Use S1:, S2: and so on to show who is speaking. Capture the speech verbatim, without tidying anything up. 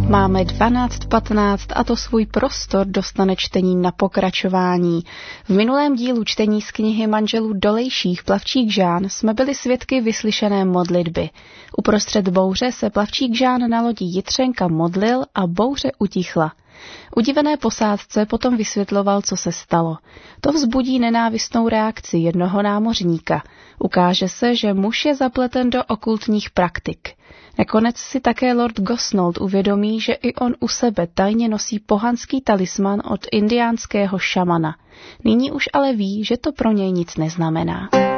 S1: Máme dvanáct patnáct a to svůj prostor dostane čtení na pokračování. V minulém dílu čtení z knihy manželů Dolejších Plavčík Žán jsme byli svědky vyslyšené modlitby. Uprostřed bouře se Plavčík Žán na lodi Jitřenka modlil a bouře utichla. Udivené posádce potom vysvětloval, co se stalo. To vzbudí nenávistnou reakci jednoho námořníka. Ukáže se, že muž je zapleten do okultních praktik. Nakonec si také Lord Gosnold uvědomí, že i on u sebe tajně nosí pohanský talisman od indiánského šamana. Nyní už ale ví, že to pro něj nic neznamená.